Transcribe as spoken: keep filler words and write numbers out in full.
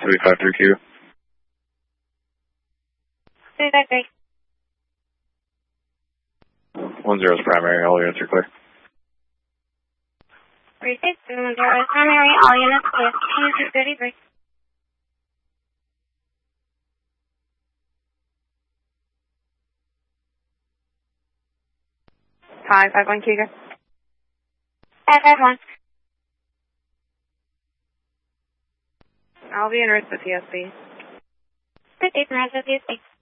three five three Q. three five three. One zero is primary, all units are clear. three six one zero is primary, all units clear. two thirty-three. five five one Cougar. five five one. I'll be in route with P S B. Proceed in route with P S B.